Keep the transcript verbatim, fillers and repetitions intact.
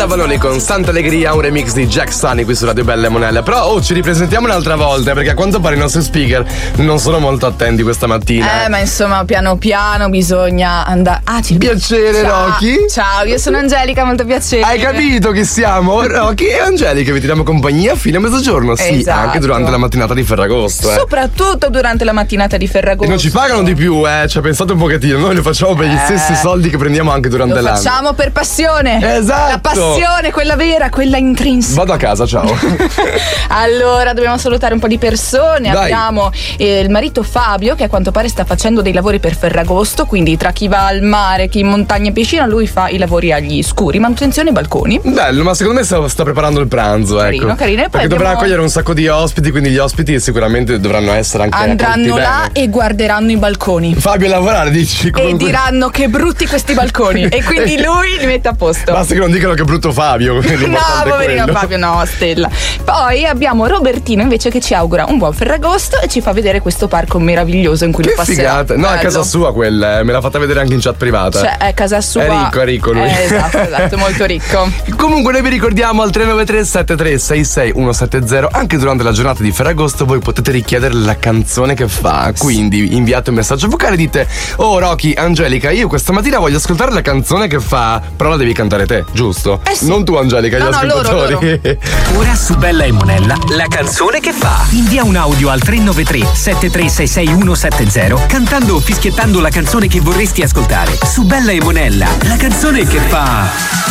Bella Vanoni con Santa Allegria, un remix di Jack Sunny qui su Radio Bella e Monella. Però oh, ci ripresentiamo un'altra volta, perché a quanto pare i nostri speaker non sono molto attenti questa mattina. Eh, ma insomma, piano piano bisogna andare. Ah, ci Piacere, Ciao. Rocky. Ciao, io sono Angelica, molto piacere. Hai capito chi siamo? Rocky e Angelica, vi tiriamo compagnia fino a mezzogiorno. Sì, Esatto. anche durante la mattinata di Ferragosto. Eh. Soprattutto durante la mattinata di Ferragosto. E non ci pagano di più, eh. Ci pensate un pochettino. Noi lo facciamo per gli Eh. stessi soldi che prendiamo anche durante Lo l'anno. facciamo per passione. Esatto. La passione, quella vera, quella intrinseca. Vado a casa, ciao. Allora, dobbiamo salutare un po' di persone. Dai. Abbiamo eh, il marito Fabio, che a quanto pare sta facendo dei lavori per Ferragosto. Quindi tra chi va al mare, chi in montagna e piscina, lui fa i lavori agli scuri, manutenzione e balconi. Bello, ma secondo me sta, sta preparando il pranzo, Carino, ecco. carino. E poi Perché dovrà abbiamo- accogliere un sacco di ospiti, quindi gli ospiti sicuramente dovranno essere anche Andranno accolti là bene. e guarderanno i balconi. Fabio a lavorare, dici? E comunque- diranno che brutti questi balconi. E quindi lui li mette a posto. Basta che non dicano che brutto Fabio. No, l'importante è poverino quello. Fabio, no, stella. Poi abbiamo Robertino invece che ci augura un buon Ferragosto e ci fa vedere questo parco meraviglioso in cui Che lo passerà. figata. No, è Bello. casa sua quella, eh, me l'ha fatta vedere anche in chat privata. Cioè, è casa sua. È ricco, è ricco lui. Eh, esatto, esatto, molto ricco. Comunque noi vi ricordiamo al tre nove tre sette tre sei sei uno sette zero, anche durante la giornata di Ferragosto voi potete richiedere la canzone che fa. Quindi inviate un messaggio vocale e dite: oh Rocky, Angelica, io questa mattina voglio ascoltare la canzone che fa. Però la devi cantare te, giusto? Eh sì. Non tu Angelica, No, gli no, ascoltatori. Ora su Bella e Monella, la canzone che fa. Invia un audio al tre nove tre sette tre sei sei uno sette zero cantando o fischiettando la canzone che vorresti ascoltare. Su Bella e Monella, la canzone che fa.